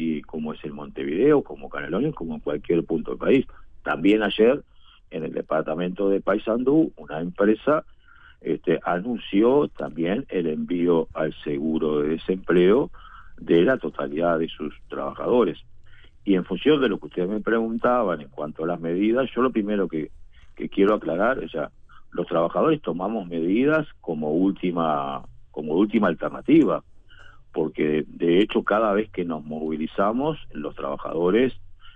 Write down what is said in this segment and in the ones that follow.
y como es en Montevideo, como Canelones, como en cualquier punto del país. También ayer, en el departamento de Paysandú, una empresa anunció también el envío al seguro de desempleo de la totalidad de sus trabajadores. Y en función de lo que ustedes me preguntaban en cuanto a las medidas, yo lo primero que quiero aclarar, o sea, los trabajadores tomamos medidas como última alternativa, porque de hecho cada vez que nos movilizamos, los trabajadores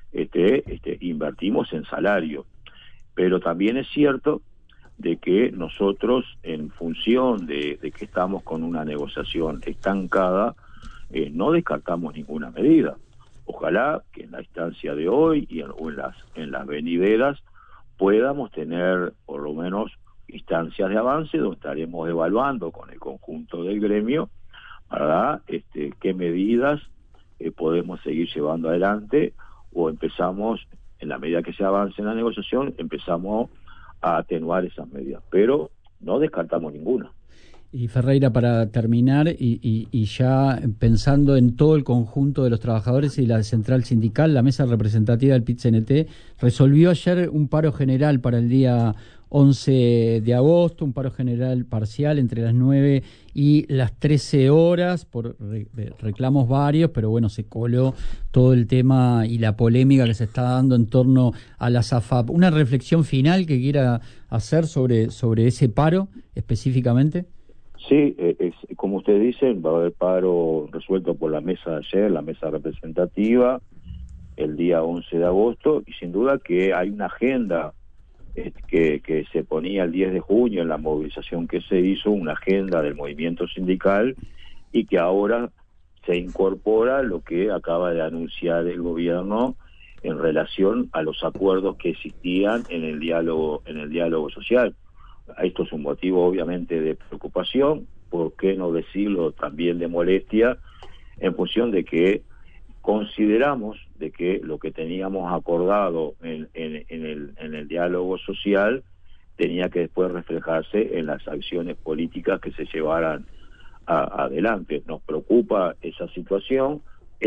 invertimos en salario. Pero también es cierto de que nosotros, en función de que estamos con una negociación estancada, no descartamos ninguna medida. Ojalá que en la instancia de hoy o en las venideras podamos tener por lo menos instancias de avance donde estaremos evaluando con el conjunto del gremio, ¿verdad? Qué medidas podemos seguir llevando adelante, o empezamos, en la medida que se avance en la negociación, empezamos a atenuar esas medidas, pero no descartamos ninguna. Y Ferreira, para terminar, y ya pensando en todo el conjunto de los trabajadores y la central sindical, la mesa representativa del PIT-CNT resolvió ayer un paro general para el día 11 de agosto, un paro general parcial entre las 9 y las 13 horas, por reclamos varios, pero bueno, se coló todo el tema y la polémica que se está dando en torno a la SAFAP. ¿Una reflexión final que quiera hacer sobre ese paro específicamente? Sí, como ustedes dicen, va a haber paro resuelto por la mesa de ayer, la mesa representativa, el día 11 de agosto, y sin duda que hay una agenda que se ponía el 10 de junio en la movilización que se hizo, una agenda del movimiento sindical, y que ahora se incorpora lo que acaba de anunciar el gobierno en relación a los acuerdos que existían en el diálogo social. Esto es un motivo obviamente de preocupación, por qué no decirlo también de molestia, en función de que consideramos de que lo que teníamos acordado en el diálogo social tenía que después reflejarse en las acciones políticas que se llevaran adelante. Nos preocupa esta situación,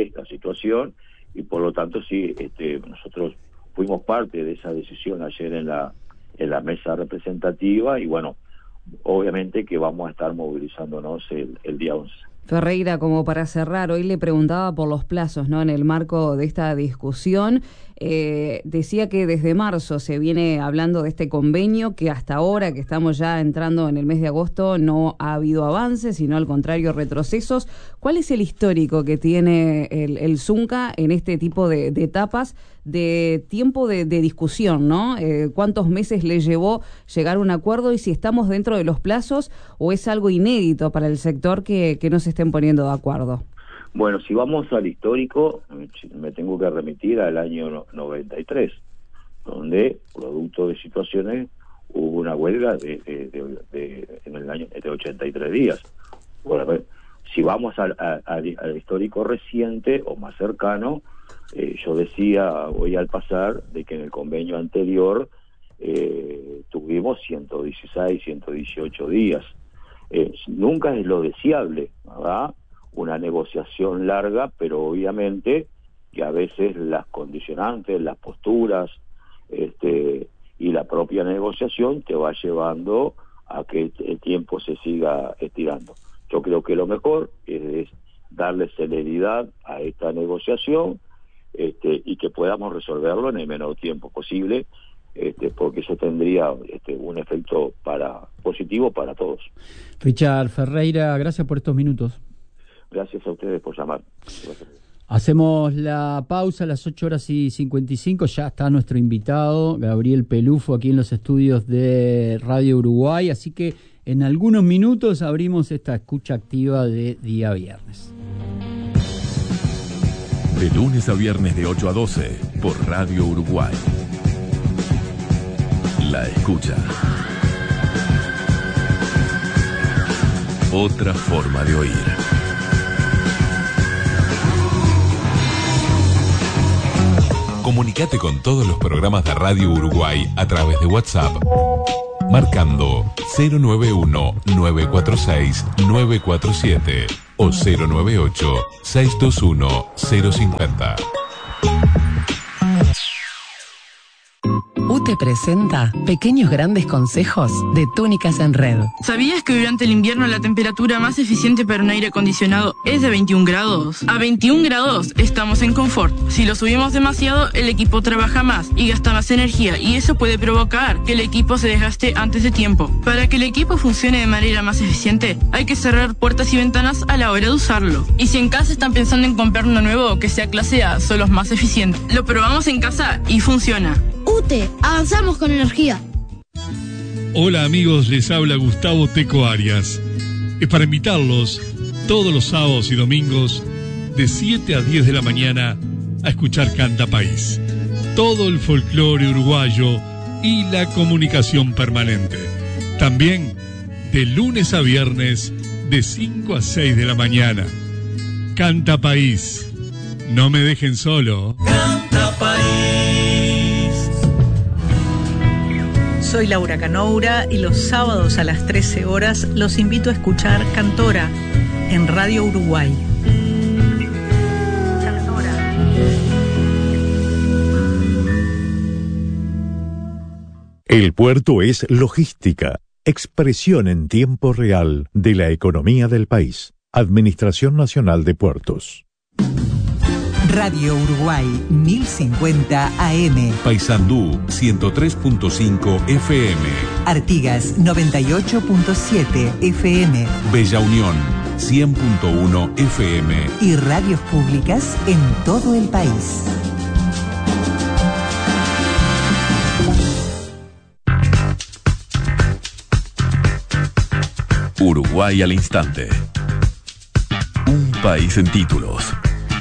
y por lo tanto sí, nosotros fuimos parte de esa decisión ayer en la mesa representativa, y bueno, obviamente que vamos a estar movilizándonos el día 11. Ferreira, como para cerrar, hoy le preguntaba por los plazos, ¿no? En el marco de esta discusión, decía que desde marzo se viene hablando de este convenio, que hasta ahora, que estamos ya entrando en el mes de agosto, no ha habido avances, sino al contrario, retrocesos. ¿Cuál es el histórico que tiene el Zunca en este tipo de etapas de tiempo de discusión, ¿no? ¿Cuántos meses le llevó llegar a un acuerdo, y si estamos dentro de los plazos o es algo inédito para el sector que no se estén poniendo de acuerdo? Bueno, si vamos al histórico, me tengo que remitir al año 93, donde, producto de situaciones, hubo una huelga en el año de 83 días. Bueno, si vamos al histórico reciente o más cercano, yo decía hoy al pasar de que en el convenio anterior tuvimos 116, 118 días. Nunca es lo deseable, ¿verdad? Una negociación larga, pero obviamente que a veces las condicionantes, las posturas y la propia negociación te va llevando a que el tiempo se siga estirando. Yo creo que lo mejor es darle celeridad a esta negociación, y que podamos resolverlo en el menor tiempo posible, porque eso tendría un efecto positivo para todos. Richard Ferreira, gracias por estos minutos. Gracias a ustedes por llamar. Gracias. Hacemos la pausa a las 8:55, ya está nuestro invitado, Gabriel Pelufo, aquí en los estudios de Radio Uruguay, así que en algunos minutos abrimos esta escucha activa de día viernes. De lunes a viernes de 8 a 12 por Radio Uruguay. La escucha. Otra forma de oír. Comunicate con todos los programas de Radio Uruguay a través de WhatsApp marcando 091-946-947 o 098-621-050. UTE presenta Pequeños Grandes Consejos de Túnicas en Red. ¿Sabías que durante el invierno la temperatura más eficiente para un aire acondicionado es de 21 grados? A 21 grados estamos en confort. Si lo subimos demasiado, el equipo trabaja más y gasta más energía, y eso puede provocar que el equipo se desgaste antes de tiempo. Para que el equipo funcione de manera más eficiente, hay que cerrar puertas y ventanas a la hora de usarlo. Y si en casa están pensando en comprar uno nuevo que sea clase A, son los más eficientes. Lo probamos en casa y funciona. UTE, avanzamos con energía. Hola amigos, les habla Gustavo Teco Arias. Es para invitarlos todos los sábados y domingos de 7 a 10 de la mañana a escuchar Canta País. Todo el folclore uruguayo y la comunicación permanente. También de lunes a viernes de 5 a 6 de la mañana. Canta País. No me dejen solo. Canta País. Soy Laura Canoura y los sábados a las 13 horas los invito a escuchar Cantora en Radio Uruguay. Cantora. El puerto es logística, expresión en tiempo real de la economía del país. Administración Nacional de Puertos. Radio Uruguay 1050 AM. Paysandú 103.5 FM. Artigas 98.7 FM. Bella Unión 100.1 FM. Y radios públicas en todo el país. Uruguay al instante. Un país en títulos.